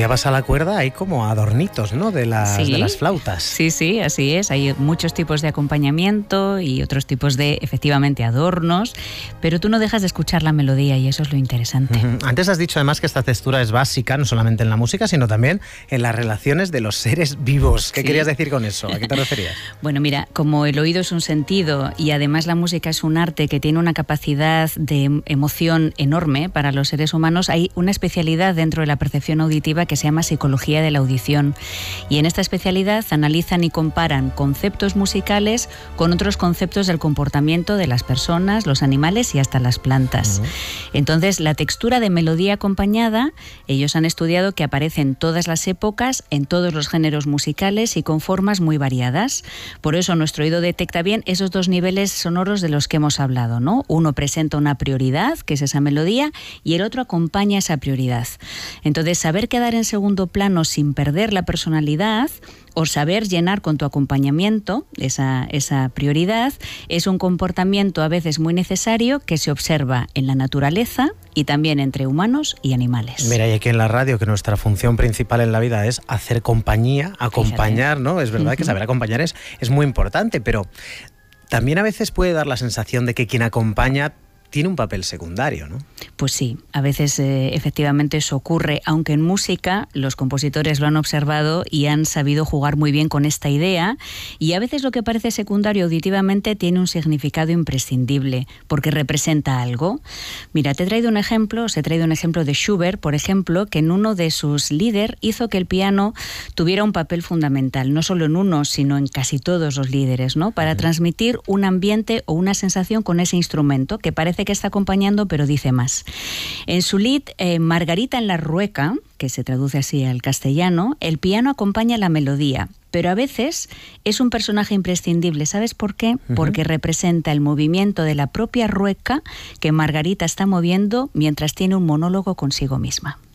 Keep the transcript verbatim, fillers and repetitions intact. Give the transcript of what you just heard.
ya vas a la cuerda, hay como adornitos, ¿no? De las, sí, de las flautas. Sí, sí, así es. Hay muchos tipos de acompañamiento y otros tipos de, efectivamente, adornos, pero tú no dejas de escuchar la melodía y eso es lo interesante. Uh-huh. Antes has dicho además que esta textura es básica, no solamente en la música, sino también en las relaciones de los seres vivos. ¿Qué sí. querías decir con eso? ¿A qué te referías? Bueno, mira, como el oído es un sentido y además la música es un arte que tiene una capacidad de emoción enorme para los seres humanos, hay una especialidad dentro de la percepción auditiva que se llama psicología de la audición. Y en esta especialidad analizan y comparan conceptos musicales con otros conceptos del comportamiento de las personas, los animales y hasta las plantas. Uh-huh. Entonces, la textura de melodía acompañada, ellos han estudiado que aparece en todas las épocas, en todos los géneros musicales y con formas muy variadas. Por eso nuestro oído detecta bien esos dos niveles sonoros de los que hemos hablado, ¿no? Uno presenta una prioridad, que es esa melodía, y el otro acompaña esa prioridad. Entonces, saber quedar en segundo plano sin perder la personalidad o saber llenar con tu acompañamiento esa, esa prioridad es un comportamiento a veces muy necesario que se observa en la naturaleza y también entre humanos y animales. Mira, y aquí en la radio, que nuestra función principal en la vida es hacer compañía, acompañar, Fíjate. ¿no? Es verdad uh-huh. que saber acompañar es, es muy importante, pero también a veces puede dar la sensación de que quien acompaña tiene un papel secundario, ¿no? Pues sí, a veces eh, efectivamente eso ocurre, aunque en música los compositores lo han observado y han sabido jugar muy bien con esta idea, y a veces lo que parece secundario auditivamente tiene un significado imprescindible, porque representa algo. Mira, te he traído un ejemplo, os he traído un ejemplo de Schubert, por ejemplo, que en uno de sus Lieder hizo que el piano tuviera un papel fundamental, no solo en uno, sino en casi todos los líderes, ¿no? Para transmitir un ambiente o una sensación con ese instrumento que parece que está acompañando, pero dice más. En su lied eh, Margarita en la Rueca, que se traduce así al castellano, el piano acompaña la melodía, pero a veces es un personaje imprescindible. ¿Sabes por qué? Uh-huh. Porque representa el movimiento de la propia rueca que Margarita está moviendo mientras tiene un monólogo consigo misma.